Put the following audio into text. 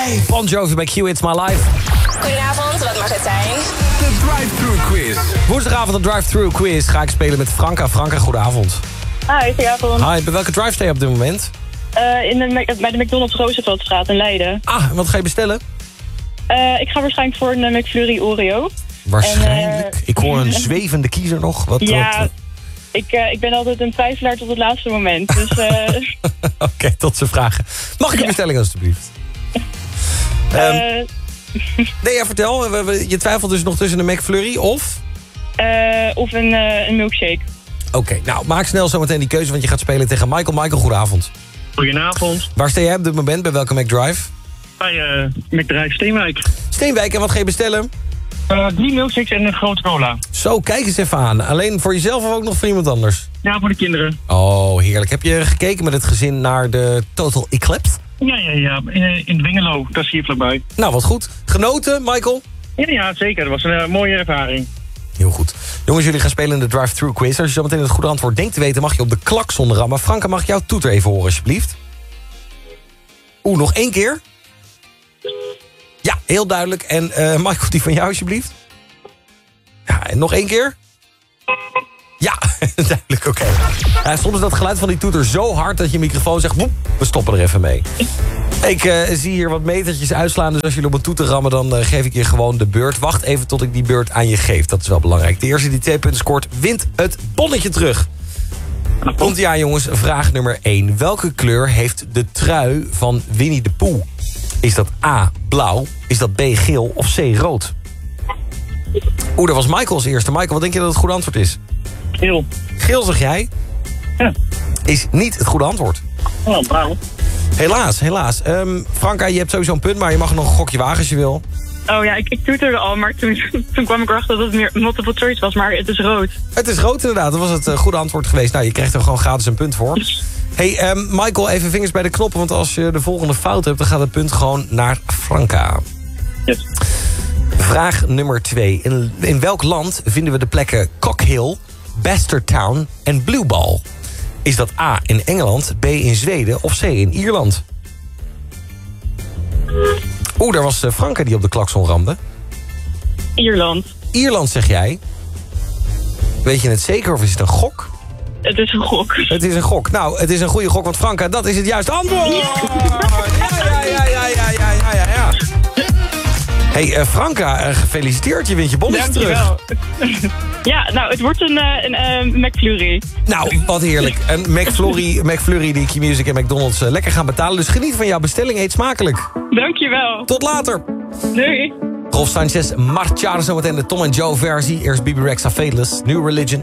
Bon Jovi bij Q, It's My Life. Goedenavond, wat mag het zijn? De drive-thru quiz. Woensdagavond een drive-thru quiz ga ik spelen met Franka. Franka, goedenavond. Hi, goedenavond. Hi, bij welke drive sta je op dit moment? Bij de McDonald's Rooseveltstraat in Leiden. Ah, wat ga je bestellen? Ik ga waarschijnlijk voor een McFlurry Oreo. Waarschijnlijk. Ik hoor een zwevende kiezer nog. Ik ben altijd een twijfelaar tot het laatste moment. Dus, Oké, tot ze vragen. Mag ik een bestelling alstublieft? Nee, ja, vertel. Je twijfelt dus nog tussen een McFlurry of? Of een milkshake. Oké, nou, maak snel zometeen die keuze, want je gaat spelen tegen Michael. Michael, goedenavond. Goedenavond. Waar sta jij op dit moment? Bij welke McDrive? Bij McDrive Steenwijk. Steenwijk, en wat ga je bestellen? 3 milkshakes en een grote cola. Zo, kijk eens even aan. Alleen voor jezelf of ook nog voor iemand anders? Ja, voor de kinderen. Oh, heerlijk. Heb je gekeken met het gezin naar de Total Eclipse? Ja. In Dwingelo, dat is hier vlakbij. Nou, wat goed. Genoten, Michael? Ja, zeker. Dat was een mooie ervaring. Heel goed. Jongens, jullie gaan spelen in de drive-thru quiz. Als je zo meteen het goede antwoord denkt te weten, mag je op de klakson rammen. Franka, mag ik jouw toeter even horen, alsjeblieft? Nog 1 keer? Ja, heel duidelijk. En Michael, die van jou, alsjeblieft? Ja, en nog 1 keer? Ja, duidelijk, oké. Soms is dat geluid van die toeter zo hard dat je microfoon zegt, woep, we stoppen er even mee. Ik zie hier wat metertjes uitslaan, dus als jullie op een toeter rammen, dan geef ik je gewoon de beurt. Wacht even tot ik die beurt aan je geef, dat is wel belangrijk. De eerste die 2 punten scoort, wint het bonnetje terug. Komt-ie aan, jongens, vraag nummer 1. Welke kleur heeft de trui van Winnie de Pooh? Is dat A, blauw, is dat B, geel of C, rood? Dat was Michael als eerste. Michael, wat denk je dat het goede antwoord is? Geel. Geel, zeg jij? Ja. Is niet het goede antwoord. Oh, blauw. Helaas. Franka, je hebt sowieso een punt, maar je mag nog een gokje wagen als je wil. Oh ja, ik toeterde al, maar toen kwam ik erachter dat het meer multiple choice was, maar het is rood. Het is rood inderdaad, dat was het goede antwoord geweest. Nou, je krijgt er gewoon gratis een punt voor. Hey, Michael, even vingers bij de knoppen, want als je de volgende fout hebt, dan gaat het punt gewoon naar Franka. Yes. Vraag nummer 2. In welk land vinden we de plekken Cockhill, Bastardtown en Blue Ball? Is dat A in Engeland, B in Zweden of C in Ierland? Daar was Franka die op de klakson ramde. Ierland. Ierland, zeg jij? Weet je het zeker of is het een gok? Het is een gok. Het is een gok. Nou, het is een goede gok, want Franka, dat is het juiste antwoord! Ja. Hey, Franka, gefeliciteerd. Je wint je bonnetje terug. Ja, nou, het wordt een McFlurry. Nou, wat heerlijk. Een McFlurry die Q-Music en McDonald's lekker gaan betalen. Dus geniet van jouw bestelling. Eet smakelijk. Dankjewel. Tot later. Doei. Rolf Sanchez, Marchar, zometeen de Tom en Joe versie. Eerst Bibi Rexha, Fateless, New Religion.